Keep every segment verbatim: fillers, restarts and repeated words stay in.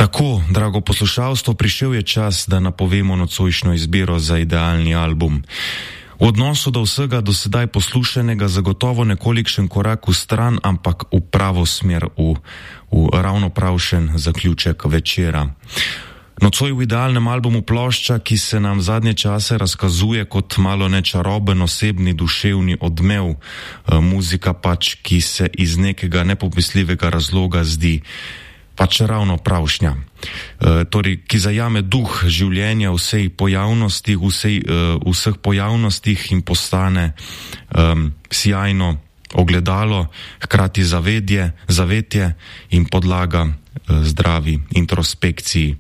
Tako, drago poslušalstvo, prišel je čas, da napovemo nocojšnjo izbiro za idealni album. V odnosu do vsega do sedaj poslušanega zagotovo nekolikšen korak v stran, ampak v pravo smer, v, v ravno pravšen zaključek večera. Nocoj v idealnem albumu plošča, ki se nam zadnje čase razkazuje kot malo nečaroben osebni duševni odmev, muzika pač, ki se iz nekega nepopisljivega razloga zdi pač ravno pravšnja, e, torej, ki zajame duh življenja vsej pojavnosti, vsej, e, vseh pojavnostih in postane um, sjajno ogledalo, hkrati zavedje, zavetje in podlaga e, zdravi introspekciji.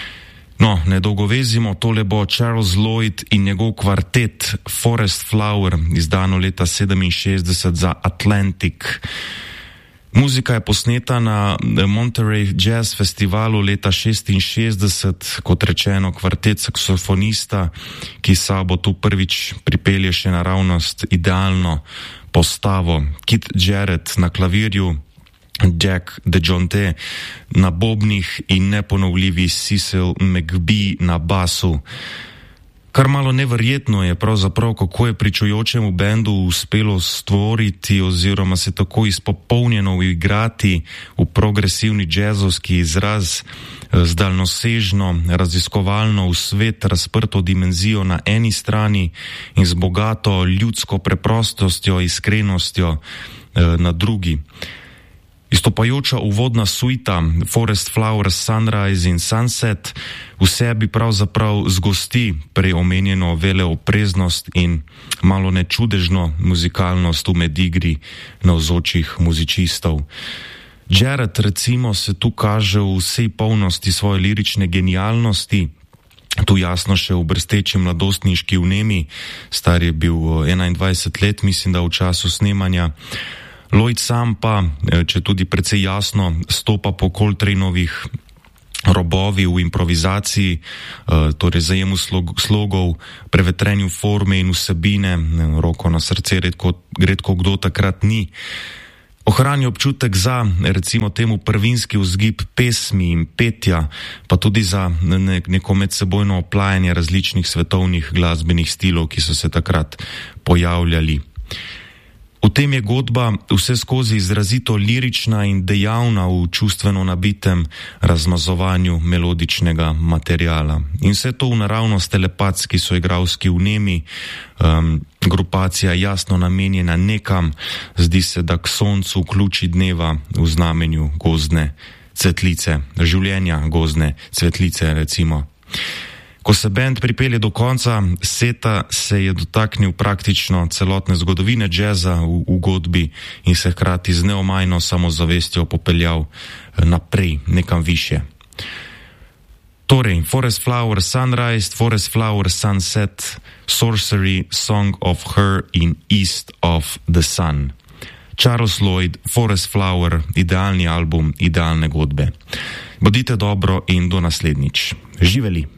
No, ne dolgovezimo, tole bo Charles Lloyd in njegov kvartet Forest Flower, izdano leta sedeminšestdeset za Atlantic. Muzika je posneta na Monterey Jazz Festivalu leta šestinšestdeset, kot rečeno, kvartet saksofonista, ki sabo tu prvič pripelje še naravnost idealno postavo. Kit Jarrett na klavirju, Jack DeJohnte na bobnih in neponovljivi Cecil McBee na basu. Kar malo neverjetno je pravzaprav, kako je pričujočemu bendu uspelo stvoriti oziroma se tako izpopolnjeno uigrati v progresivni džezovski izraz z daljnosežno, raziskovalno v svet razprto dimenzijo na eni strani in z bogato ljudsko preprostostjo, iskrenostjo na drugi. Izstopajoča uvodna suita Forest Flower, Sunrise in Sunset v sebi pravzaprav zgosti preomenjeno veleopreznost in malo nečudežno muzikalnost v medigri navzočih muzicistov. Jarrett recimo se tu kaže v vsej polnosti svoje lirične genialnosti, tu jasno še v brsteči mladostniški vnemi, star je bil enaindvajset let, mislim, da v času snemanja. Lloyd sam pa, če tudi precej jasno, stopa po Coltraneovih robovi v improvizaciji, torej zajemu slogov, prevetrenju forme in vsebine, roko na srce, redko, redko kdo takrat ni. Ohranja občutek za, recimo temu, prvinski vzgib pesmi in petja, pa tudi za neko medsebojno oplajanje različnih svetovnih glasbenih stilov, ki so se takrat pojavljali. V tem je godba vse skozi izrazito lirična in dejavna v čustveno nabitem razmazovanju melodičnega materiala. In vse to v naravnost telepatski soigralski vnemi, um, grupacija jasno namenjena nekam, zdi se, da k soncu v ključi dneva v znamenju gozdne cvetlice, življenja gozdne cvetlice recimo. Ko se bend pripelje do konca seta, se je dotaknil praktično celotne zgodovine džeza v, v godbi in se hkrati z neomajno samozavestjo popeljal naprej, nekam više. Torej, Forest Flower, Sunrise, Forest Flower, Sunset, Sorcery, Song of Her in East of the Sun. Charles Lloyd, Forest Flower, idealni album, idealne godbe. Bodite dobro in do naslednjič. Živeli!